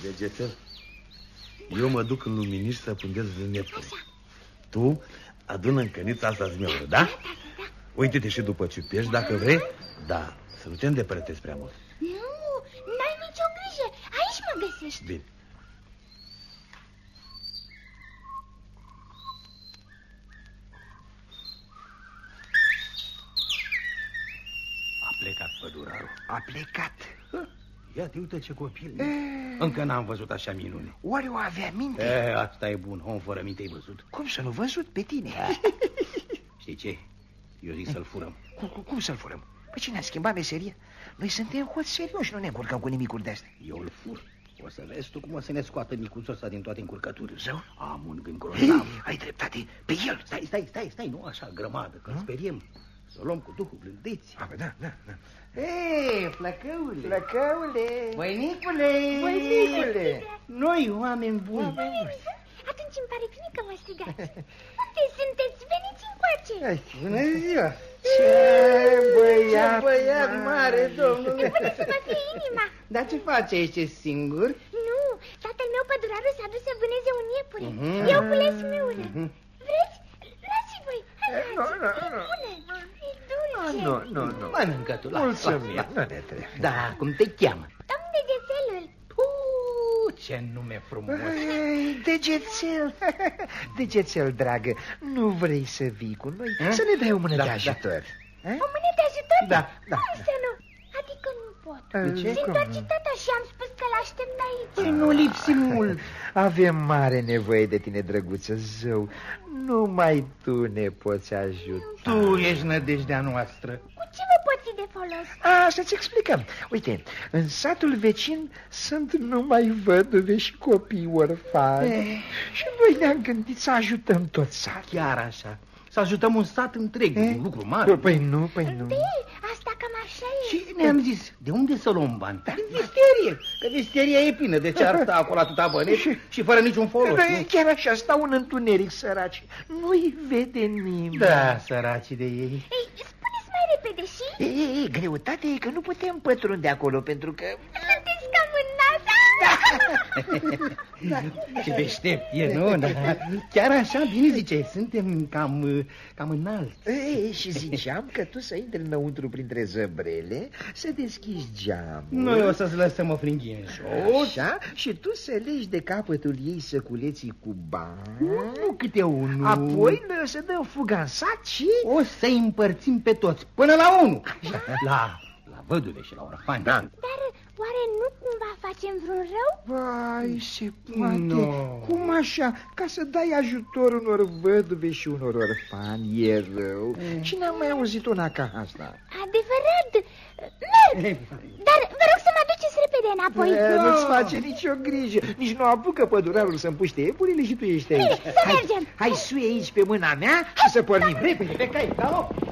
Degețel, eu mă duc în luminiș să pândez vânetele. Tu adună în cănița asta zmeură, da? Uite-te și după ciupești, dacă vrei. Da, să nu te îndepărtezi prea mult. Nu, n-ai nicio grijă. Aici mă găsești. Bine. A plecat pădurarul. A plecat. Ia-te, uite ce copil. Încă n-am văzut așa minune. Oare o avea minte? Asta e bun. Om fără minte ai văzut. Cum să nu văzut pe tine? Știi ce? Eu zic să-l furăm. Cum să-l furăm? Păi cine a schimbat meseria? Noi suntem hoți serioși, nu ne încurcăm cu nimicuri de-astea. Eu îl fur. O să vezi tu cum o să ne scoată micuțul ăsta din toate încurcăturile. Zău? Am un gând grozav. Ai dreptate, pe el. Stai, nu așa grămadă, că speriem. Să o luăm cu duhul blândeți. Da. Ei, flăcăule. Flăcăule. Voiniculule. Noi, oameni buni. Atunci îmi pare bine că mă strigați. Unde sunteți? Veniți încoace. Bună ziua. Ce băiat mare, domnule. Până să mă fie inima. Dar ce face aici, singur? Nu, tatăl meu pădurarul s-a dus să vâneze un iepure. Eu cules miură. Vreți? Luați voi. Nu. Mănâncă tu, Mulțumim, nu ne trebuie. Da, cum te cheamă? Domn Degețelul. Ce nume frumos. Degețel, dragă, nu vrei să vii cu noi? Să ne dai o mână de ajutor. O mână de ajutor? Da. Cum să nu? Adică nu pot. De ce? Se întoarce tata și am spus că l-aștept aici. Păi nu lipsi mult. Avem mare nevoie de tine, drăguță, zău. Numai tu ne poți ajuta. Tu ești nădejdea noastră. Cu ce vă pot fi de folos? Să-ți explicăm. Uite, în satul vecin sunt numai văduve și copii orfani. Și noi ne-am gândit să ajutăm tot satul. Chiar așa. Să ajutăm un sat întreg, un lucru mare. Păi nu. Asta cam așa e. Și ne-am zis, de unde să luăm bani? Din visterie, că visteria e plină. De ce ar sta acolo atâta bănești și fără niciun folos? Chiar așa, stau în întuneric, săraci. Nu-i vede nimeni. Da, săracii de ei. Ei, spuneți mai repede și... Greutatea e că nu putem pătrunde acolo, pentru că... Sunteți cam în nas. Ce deștept e, nu? Da. Chiar așa, bine zice, suntem cam înalți. Și ziceam că tu să intri înăuntru printre zăbrele, să deschizi geamul. Noi o să-ți lăsăm o fringhie în jos. Așa, și tu să legi de capătul ei săculeții cu bani. Nu câte unul. Apoi să dăm fuga în sat și... O să-i împărțim pe toți, până la 1. La văduve și la orfani. Da. Dar oare nu cumva facem vreun rău? Vai, se poate. No. Cum așa? Ca să dai ajutor unor văduve și unor orfani e rău. Și n-am mai auzit una ca asta. Adevărat. Merg. Dar vă rog să mă aduceți repede înapoi. Nu-ți face nicio grijă. Nici nu apucă pădurarul să împuște iepurile și tu ești aici. Bine, să mergem. Hai, suie aici pe mâna mea și să pornim repede pe cai.